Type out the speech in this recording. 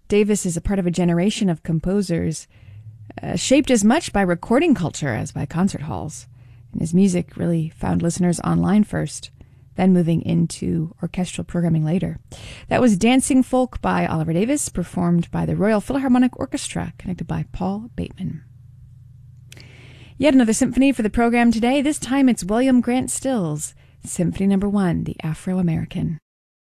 Davis is a part of a generation of composers shaped as much by recording culture as by concert halls. And his music really found listeners online first, then moving into orchestral programming later. That was Dancing Folk by Oliver Davis, performed by the Royal Philharmonic Orchestra, conducted by Paul Bateman. Yet another symphony for the program today. This time it's William Grant Still's Symphony No. 1, The Afro-American.